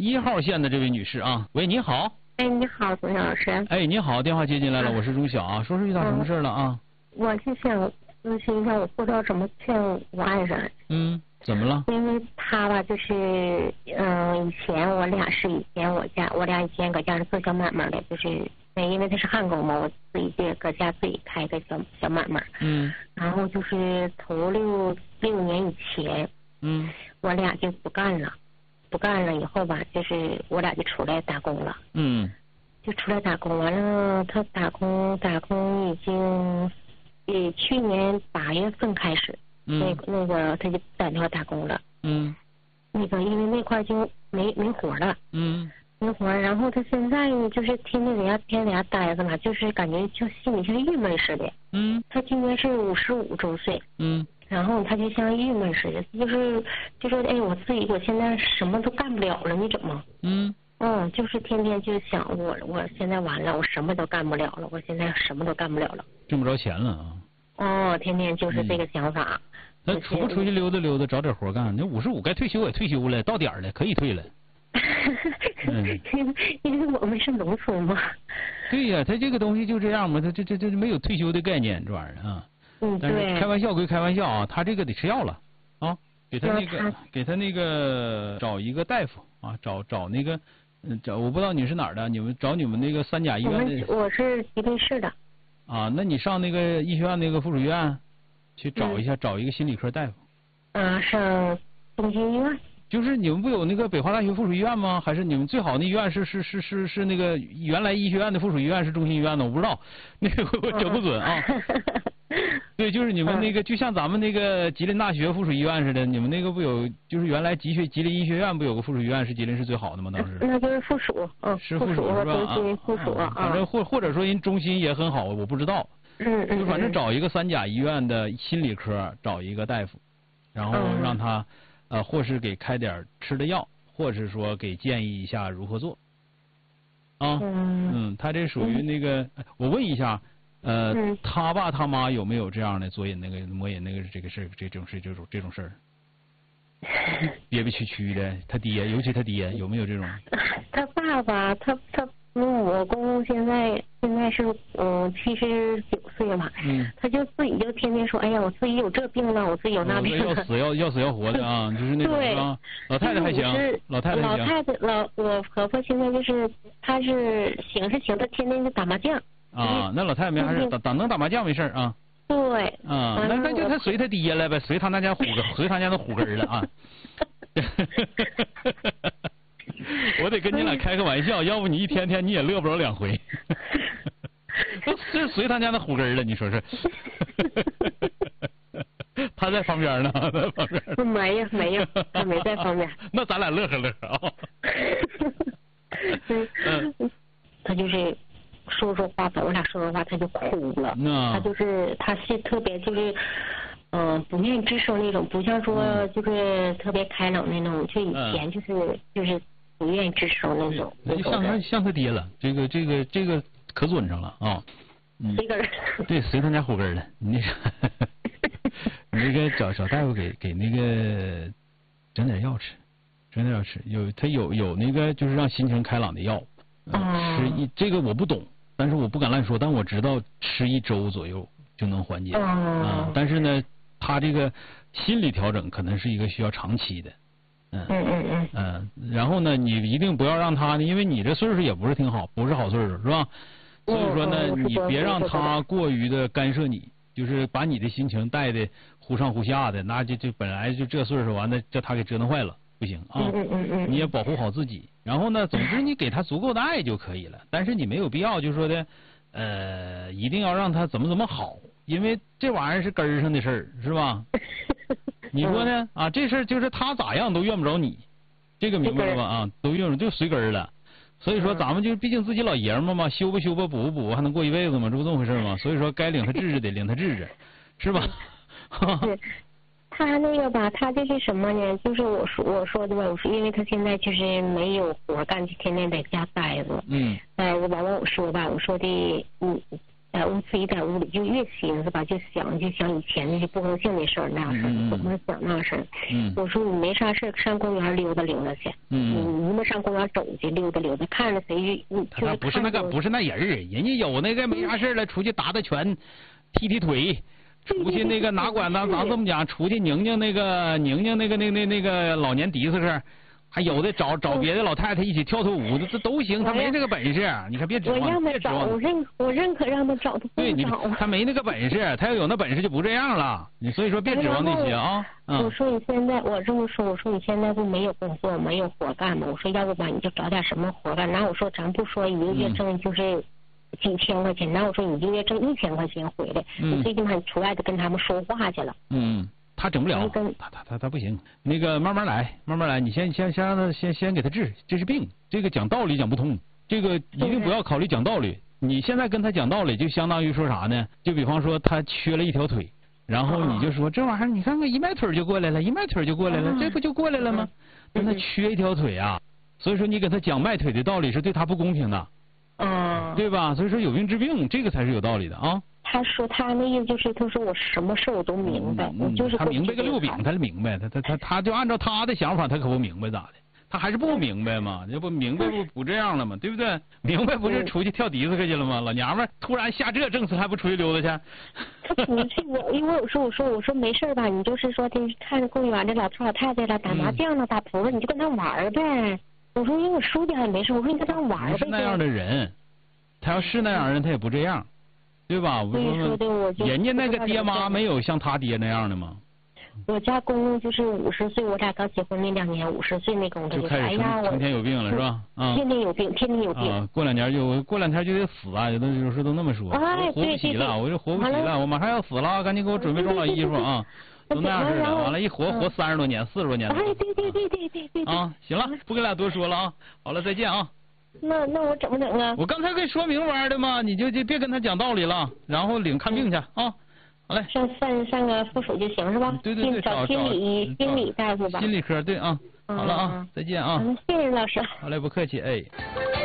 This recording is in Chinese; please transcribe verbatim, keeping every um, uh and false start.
一号线的这位女士啊，喂，你好。 哎，你好，钟晓老师。 哎，你好，电话接进来了，我是钟晓啊，说是遇到什么事了啊？ 嗯、我是想咨询一下，我不知道怎么劝我爱人。 嗯，怎么了？ 因为他吧，就是嗯、呃，以前我俩是以前我家，我俩以前搁家是做小买卖的，就是因为他是焊工嘛，我自己这搁家自己开个小小买卖。 嗯。 然后就是头六六年以前， 嗯， 我俩就不干了。不干了以后吧，就是我俩就出来打工了。 嗯， 就出来打工，完了他打工打工已经，呃，去年八月份开始， 嗯、 那个那个他就在那块打工了。 嗯， 那个因为那块就没没活了。 嗯， 没活，然后他现在呢，就是天天在家天天在家待着嘛，就是感觉就心里像郁闷似的。 嗯， 他今年是五十五周岁。 嗯。 然后他就像郁闷似的，就是就说哎，我自己我现在什么都干不了了，你怎么？ 嗯嗯，就是天天就想我我现在完了，我什么都干不了了，我现在什么都干不了了， 挣不着钱了啊。 哦，天天就是这个想法。 那、嗯、出不出去溜达溜达，找点活干？那五十五该退休也退休了，到点了可以退了。 嗯，因为我们是农村嘛。 对呀、啊，他这个东西就这样嘛，他这这这没有退休的概念，这玩意儿啊。 嗯， 但是开玩笑归开玩笑啊，他这个得吃药了啊，给他那个给他那个找一个大夫啊，找找那个嗯找我不知道你是哪儿的，你们找你们那个三甲医院的。 我是吉林市的。 啊，那你上那个医学院那个附属医院去找一下，嗯、找一个心理科大夫。 啊，上中心医院。 就是你们不有那个北华大学附属医院吗？还是你们最好那医院是是是是是那个原来医学院的附属医院是中心医院的？我不知道，那个我整不准啊。对，就是你们那个，就像咱们那个吉林大学附属医院似的，你们那个不有，就是原来吉学吉林医学院不有个附属医院是吉林市最好的吗？当时那就是附属，嗯， 是附属是吧？ 啊，附属啊， 反正或或者说人中心也很好，我不知道。 嗯嗯。 就反正找一个三甲医院的心理科，找一个大夫，然后让他呃，或是给开点吃的药，或是说给建议一下如何做。啊，嗯，他这属于那个，我问一下。呃， 嗯、 他爸他妈有没有这样的左引那个抹引那个这个事这种事这种这种事儿？憋憋屈屈的，他爹，尤其他爹有没有这种？ 他爸爸，他他我公公现在现在是嗯七十九岁了嘛， 嗯， 他就自己就天天说，哎呀，我自己有这病了，我自己有那病了， 要死要要死要活的啊，就是那种是吧？老太太还行，老太太老太太老我婆婆现在就是她是行是行，她天天就打麻将。 啊，那老太太没还是打打能打麻将没事啊。 对。 啊，那那就他随他爹了呗，随他那家虎根，随他家的虎根了啊。我得跟你俩开个玩笑，要不你一天天你也乐不着两回。这随他家的虎根了，你说是？他在旁边呢，在旁边。 没有没有，他没在旁边。 那咱俩乐呵乐呵啊。 嗯。他就是。说说话，我俩说说话，他就哭了。 他就是他是特别就是，嗯、呃，不愿意吱声那种，不像说就是特别开朗那种，就以前就是、嗯、就是不愿意吱声那种。 那就像他像他爹了，这个这个这个可准上了啊。嗯。 随根儿。 对，随他家虎根了。你那个，你那个找找大夫给给那个整点药吃，整点药吃，有他有有那个就是让心情开朗的药。 嗯、 吃一这个我不懂，但是我不敢乱说，但我知道吃一周左右就能缓解。 嗯、 啊，但是呢，他这个心理调整可能是一个需要长期的。嗯嗯嗯嗯。 嗯，然后呢，你一定不要让他呢，因为你这岁数也不是挺好，不是好岁数，是吧？所以说呢， 嗯、 你别让他过于的干涉你，就是把你的心情带的忽上忽下的，那就就本来就这岁数，完了叫他给折腾坏了。不行啊， 嗯嗯嗯， 你也保护好自己。然后呢，总之你给他足够的爱就可以了。但是你没有必要就说的，呃，一定要让他怎么怎么好，因为这玩意儿是根儿上的事儿，是吧？你说呢？啊，这事儿就是他咋样都怨不着你，这个明白了吧？啊，都怨着就随根儿了。所以说咱们就毕竟自己老爷们嘛，修吧修吧补吧补，还能过一辈子吗？这不这么回事吗？所以说该领他治治得领他治治，是吧？ 是。他那个吧，他这是什么呢？就是我说我说的吧，我说因为他现在就是没有活干，就天天在家待着。 嗯。 待着完了，我说吧，我说的，嗯， 在屋自己在屋里就越寻思吧，就想就想以前那些不高兴的事儿那样事儿，怎么想那样事儿。 嗯。 我说你没啥事上公园溜达溜达去。 嗯。 你你们上公园走去溜达溜达，看着谁就他他不是那个不是那人儿，人家有那个没啥事了，出去打打拳，踢踢腿。出去那个哪管咱咱这么讲，出去拧拧那个拧拧那个那那那个老年迪斯科，还有的找找别的老太太一起跳跳舞，这都行。他没这个本事，你可别指望。 我让他找，我认我认可让他找，他对你找。 他没那个本事，他要有那本事就不这样了。你所以说别指望那些啊。 我说你现在我这么说，我说你现在不没有工作没有活干吗？我说要不吧你就找点什么活干。那我说咱不说一个月挣就是。几千块钱，那我说你一个月挣一千块钱回来， 嗯、 你最起码出来就跟他们说话去了。 嗯，他整不了，他他他他不行。那个慢慢来，慢慢来，你先先先让他先先给他治，这是病，这个讲道理讲不通，这个一定不要考虑讲道理。你现在跟他讲道理，就相当于说啥呢？就比方说他缺了一条腿，然后你就说、啊、这玩意儿，你看看一迈腿就过来了，一迈腿就过来了，啊、这不就过来了吗？但他缺一条腿啊，所以说你给他讲迈腿的道理是对他不公平的。 嗯， 对吧？所以说有病治病，这个才是有道理的啊。 他说他那意思就是，他说我什么事我都明白， 嗯、 我就是他明白个六饼，他明白，他他他他就按照他的想法，他可不明白咋的？他还是不明白嘛？这不明白不不这样了吗？对不对？明白不是出去跳迪斯科去了吗？老娘们突然下这政策还不出去溜达去？ 他不是我，因为我说我说我说没事吧，你就是说的看公园的老头老太太了，打麻将了，打扑克，你就跟他玩呗。我说因为我输掉也没事，我说你跟他玩呗。 是那样的人，他要是那样的人，他也不这样，对吧？我说说人家那个爹妈没有像他爹那样的吗？ 我家公公就是五十岁，我俩刚结婚那两年，五十岁那公公就开始成成天有病了是吧？啊， 天天有病，天天有病。 啊，过两年就过两天就得死啊！有的有时都那么说， 哎、 我活不起了，我就活不起了，我马上要死了，赶紧给我准备装好衣服啊！都那样似的，完了，一活活三十多年、四十多年。 哎，对对对对对对。 啊，行了，不跟俩多说了啊，好了，再见啊。 那那我怎么整啊？ 我刚才跟你说明白的嘛，你就就别跟他讲道理了，然后领看病去啊。好嘞。 上上上个附属就行是吧？ 对对对， 找心理心理大夫吧。 心理科对啊，好了啊，再见啊。 谢谢老师。 好嘞，不客气，哎。